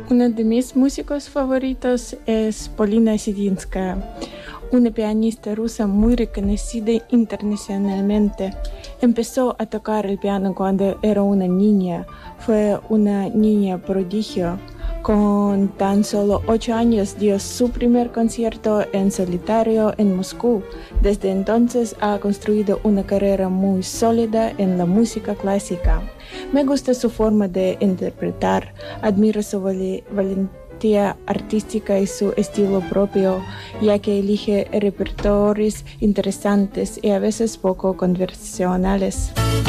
Uno de mis músicos favoritos es Polina Sidinskaya, una pianista rusa muy reconocida internacionalmente. Empezó a tocar el piano cuando era una niña. Fue una niña prodigio. Con tan solo 8 años dio su primer concierto en solitario en Moscú. Desde entonces ha construido una carrera muy sólida en la música clásica. Me gusta su forma de interpretar, admiro su valentía artística y su estilo propio, ya que elige repertorios interesantes y a veces poco convencionales.